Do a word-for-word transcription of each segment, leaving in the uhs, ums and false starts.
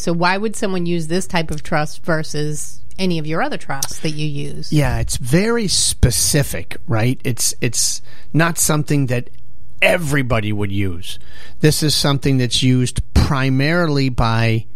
So why would someone use this type of trust versus any of your other trusts that you use? Yeah, it's very specific, right? It's it's not something that everybody would use. This is something that's used primarily by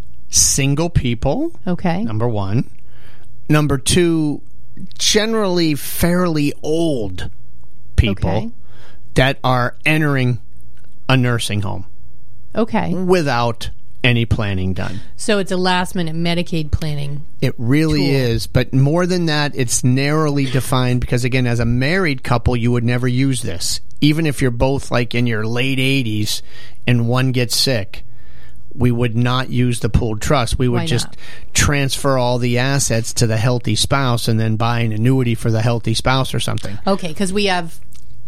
single people. Okay. Number one. Number two, generally fairly old people Okay. that are entering a nursing home Okay. without any planning done. So it's a last-minute Medicaid planning. It really tool. is, but more than that, it's narrowly defined because, again, as a married couple, you would never use this. Even if you're both like in your late eighties and one gets sick, we would not use the pooled trust. We would Why just not? transfer all the assets to the healthy spouse and then buy an annuity for the healthy spouse or something. Okay, because we have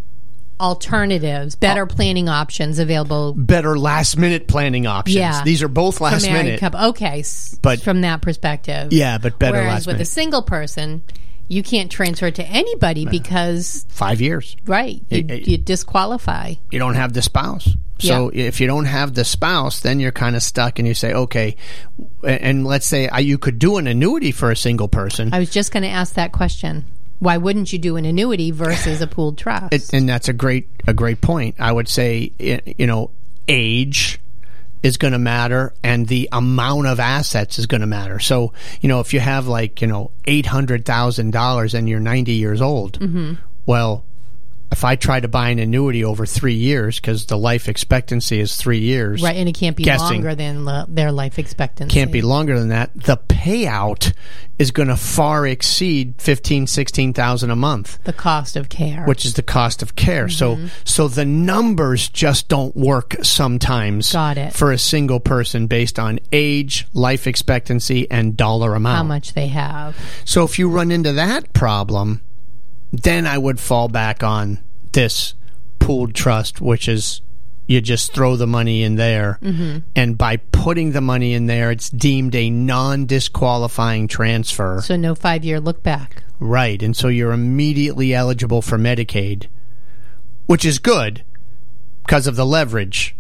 alternatives, better planning options available Better last-minute planning options. Yeah. These are both for married last-minute. couple. Okay, s- But- from that perspective. Yeah, but better Whereas last with minute. a single person, you can't transfer it to anybody because, Five years. right, you, It- it- you disqualify. You don't have the spouse. So if you don't have the spouse, then you're kind of stuck and you say, okay, and let's say uh, you could do an annuity for a single person. I was just going to ask that question. Why wouldn't you do an annuity versus a pooled trust? It, and that's a great a great point. I would say, i- you know, age is going to matter and the amount of assets is going to matter. So, you know, if you have like, you know, eight hundred thousand dollars and you're ninety years old, Mm-hmm. well, if I try to buy an annuity over three years, because the life expectancy is three years. Right, and it can't be guessing. longer than the, their life expectancy. Can't be longer than that. The payout is going to far exceed fifteen, sixteen thousand a month, The cost of care. which is the cost of care. Mm-hmm. So, so the numbers just don't work sometimes. Got it. For a single person based on age, life expectancy, and dollar amount. how much they have. So if you run into that problem, then I would fall back on this pooled trust, which is you just throw the money in there. Mm-hmm. And by putting the money in there, it's deemed a non-disqualifying transfer. So no five-year look back. Right. And so you're immediately eligible for Medicaid, which is good because of the leverage.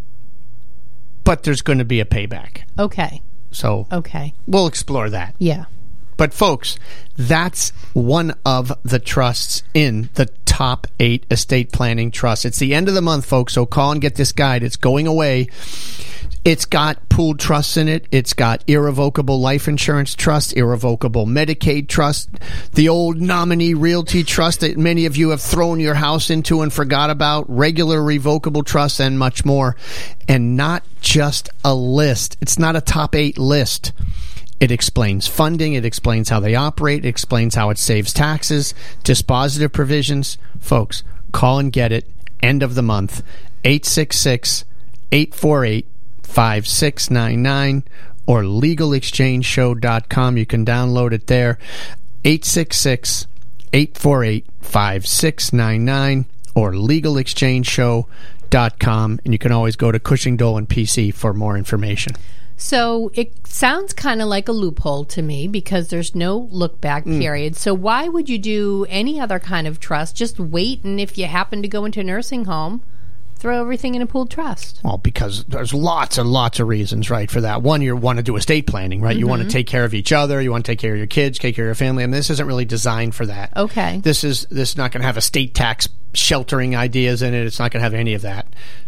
But there's going to be a payback. Okay. So Okay. we'll explore that. Yeah. But folks, that's one of the trusts in the top eight estate planning trusts. It's the end of the month, folks, so call and get this guide. It's going away. It's got pooled trusts in it. It's got irrevocable life insurance trust, irrevocable Medicaid trust, the old nominee realty trust that many of you have thrown your house into and forgot about, regular revocable trusts, and much more. And not just a list. It's not a top eight list. It explains funding. It explains how they operate. It explains how it saves taxes, dispositive provisions. Folks, call and get it. End of the month. eight six six, eight four eight, five six nine nine or legal exchange show dot com. You can download it there. eight six six, eight four eight, five six nine nine or legal exchange show dot com. And you can always go to Cushing Dolan P C for more information. So it sounds kind of like a loophole to me because there's no look back Mm. period. So why would you do any other kind of trust? Just wait, and if you happen to go into a nursing home, throw everything in a pooled trust. Well, because there's lots and lots of reasons, right, for that. One, you want to do estate planning, right? You want to take care of each other. You want to take care of your kids, take care of your family. I mean, this isn't really designed for that. Okay. This is this is not going to have estate tax sheltering ideas in it. It's not going to have any of that.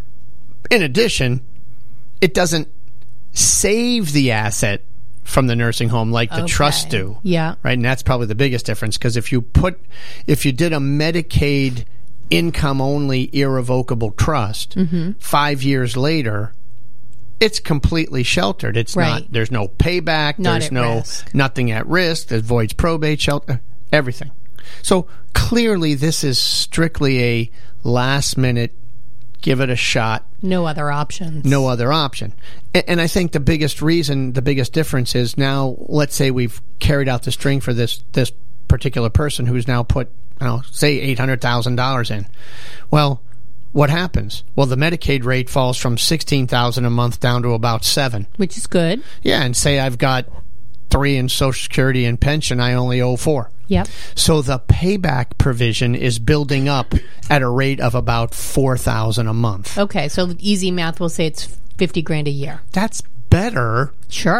In addition, it doesn't save the asset from the nursing home like the Okay. trusts do. Yeah. Right, and that's probably the biggest difference because if you put if you did a Medicaid income only irrevocable trust Mm-hmm. five years later, it's completely sheltered. It's Right. not there's no payback, Not there's at no risk. nothing at risk, there's voids probate shelter, everything. So clearly this is strictly a last minute give it a shot. No other options. No other option. And, and I think the biggest reason, the biggest difference is now, let's say we've carried out the string for this this particular person who's now put, I don't know, say eight hundred thousand dollars in. Well, what happens? Well, the Medicaid rate falls from sixteen thousand dollars a month down to about seven. Which is good. Yeah, and say I've got three in Social Security and pension, I only owe four. Yep. So the payback provision is building up at a rate of about four thousand dollars a month. Okay, so easy math will say it's fifty grand a year. That's better Sure.